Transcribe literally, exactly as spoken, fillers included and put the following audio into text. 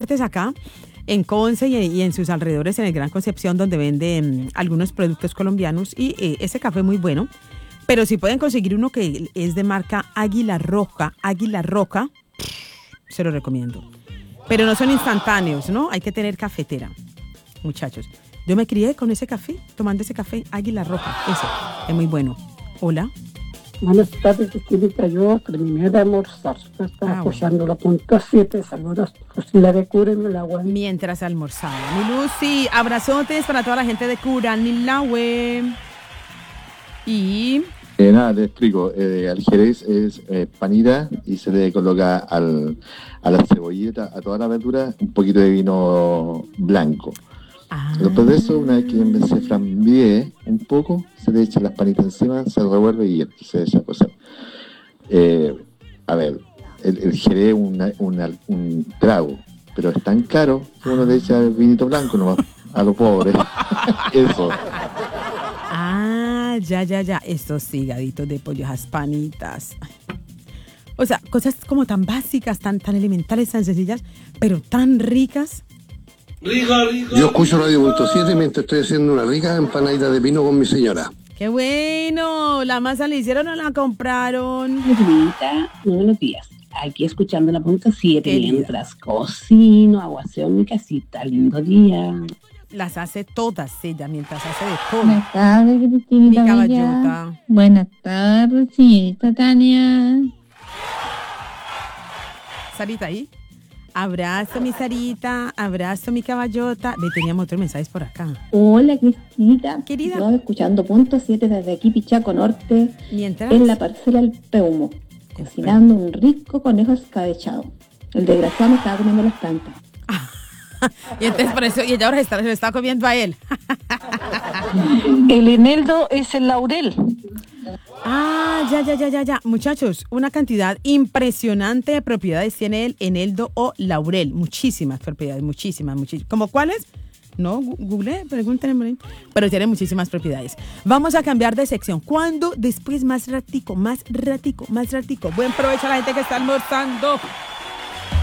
Cortes acá, en Conce y, y en sus alrededores, en el Gran Concepción, donde venden um, algunos productos colombianos. Y eh, ese café es muy bueno. Pero si pueden conseguir uno que es de marca Águila Roja, Águila Roca, se lo recomiendo. Pero no son instantáneos, ¿no? Hay que tener cafetera, muchachos. Yo me crié con ese café, tomando ese café Águila Roja. Ese es muy bueno. Hola. Buenas tardes, Estilita. Yo terminé de almorzar. Estaba ah, escuchando bueno. La punta siete. Saludos. Lucila de Curanilahue. Mientras almorzaba. Mi Lucy, abrazotes para toda la gente de Curanilahue. Y... Eh, nada, te explico. Eh, al jerez es eh, panita y se le coloca al, a la cebolleta, a toda la verdura, un poquito de vino blanco. Ah. Después de eso, una vez que se flambee un poco, se le echan las panitas encima, se revuelve y se echa a cocer. Eh, a ver, el, el jerez es una, una, un trago, pero es tan caro que uno le echa el vinito blanco nomás a los pobres. Eso. Ah, ya, ya, ya. Estos higaditos de pollo, esas panitas. O sea, cosas como tan básicas, tan, tan elementales, tan sencillas, pero tan ricas. Rica, rica, Yo escucho Radio Punto siete mientras estoy haciendo una rica empanadita de pino con mi señora. ¡Qué bueno! ¿La masa la hicieron o la compraron? Señorita, muy buenos días. Aquí escuchando la Punto siete mientras cocino, aguaceo en mi casita. Lindo día. Las hace todas ella mientras hace de todo. Buenas tardes, Cristina. Mi caballota. Buenas tardes, señorita Tania. Sarita ahí. Abrazo, mi Sarita. Abrazo, mi caballota. Ve, teníamos otros mensajes por acá. Hola, Cristina. Querida. Yo escuchando Punto siete desde aquí, Pichaco Norte. Mientras. En la parcela El Peumo. Cocinando un rico conejo escabechado. El desgraciado me estaba comiendo las plantas. Y entonces por eso, y ella ahora está, se lo está comiendo a él. El eneldo es el laurel. Ah, ya, ya, ya, ya, ya. Muchachos, una cantidad impresionante de propiedades tiene el eneldo o laurel. Muchísimas propiedades, muchísimas, muchísimas. ¿Cómo cuáles? No, google, pregúntenme. Pero tiene muchísimas propiedades. Vamos a cambiar de sección. ¿Cuándo? Después más ratico, más ratico, más ratico. Buen provecho a la gente que está almorzando.